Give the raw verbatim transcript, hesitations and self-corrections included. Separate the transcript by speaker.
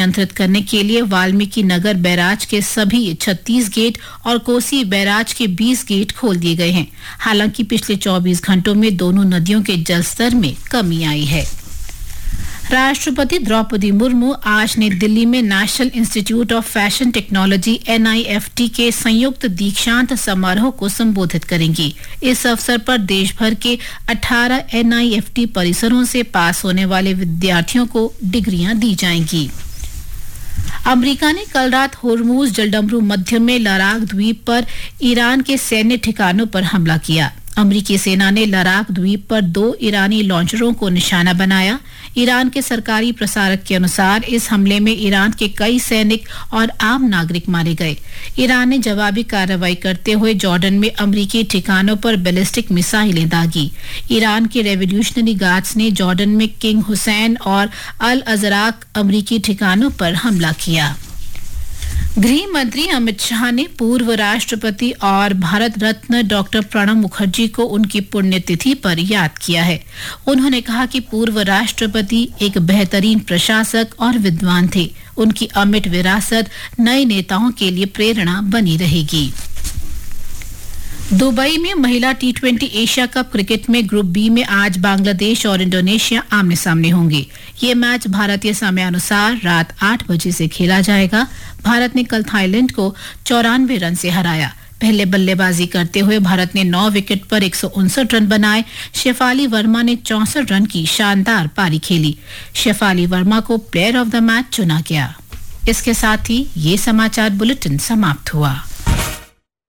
Speaker 1: नियंत्रित करने के लिए वाल्मीकि नगर बैराज के सभी छत्तीस गेट और कोसी बैराज के बीस गेट खोल दिए गए हैं। हालांकि पिछले चौबीस घंटों में दोनों नदियों के जलस्तर में कमी आई है। राष्ट्रपति द्रौपदी मुर्मू आज नई दिल्ली में national institute of fashion technology N I F T के संयुक्त दीक्षांत समारोह को संबोधित करेंगी। इस अवसर पर देश भर के अठारह एन आई एफ टी परिसरों से पास होने वाले विद्यार्थियों को डिग्रियां दी जाएंगी। अमेरिका ने कल रात होर्मुज जलडमरू मध्य में लराक द्वीप पर ईरान के सैन्य ठिकानों पर हमला किया। अमेरिकी सेना ने लराक द्वीप पर दो ईरानी लॉन्चरों को निशाना बनाया। ईरान के सरकारी प्रसारक के अनुसार इस हमले में ईरान के कई सैनिक और आम नागरिक मारे गए। ईरान ने जवाबी कार्रवाई करते हुए जॉर्डन में अमेरिकी ठिकानों पर बैलिस्टिक मिसाइलें दागी। ईरान के रेवोल्यूशनरी गार्ड्स ने जॉर्डन में किंग हुसैन और अल अजराक अमेरिकी ठिकानों पर हमला किया। गृह मंत्री अमित शाह ने पूर्व राष्ट्रपति और भारत रत्न डॉक्टर प्रणब मुखर्जी को उनकी पुण्यतिथि पर याद किया है। उन्होंने कहा कि पूर्व राष्ट्रपति एक बेहतरीन प्रशासक और विद्वान थे। उनकी अमिट विरासत नए नेताओं के लिए प्रेरणा बनी रहेगी। दुबई में महिला T twenty Asia cup cricket में ग्रुप बी में आज बांग्लादेश और इंडोनेशिया आमने सामने होंगे। ये मैच भारतीय समयानुसार रात आठ बजे से खेला जाएगा। भारत ने कल थाईलैंड को चौरानवे रन से हराया। पहले बल्लेबाजी करते हुए भारत ने नौ विकेट पर एक सौ उनसठ रन बनाए। शेफाली वर्मा ने चौसठ रन की शानदार पारी खेली। शेफाली वर्मा को प्लेयर ऑफ द मैच चुना गया। इसके साथ ही ये समाचार बुलेटिन समाप्त हुआ।